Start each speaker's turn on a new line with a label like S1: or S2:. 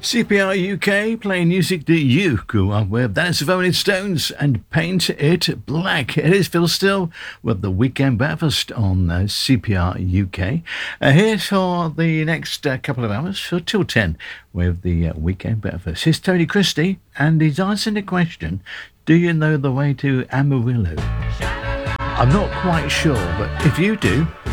S1: CPR UK playing music that you grew up with. That's the Rolling Stones and Paint It Black. It is Phil Still with the Weekend Breakfast on CPR UK. Here for the next couple of hours, till 10 with the Weekend Breakfast. Here's Tony Christie and he's answering the question, do you know the way to Amarillo? I'm not quite sure, but if you do,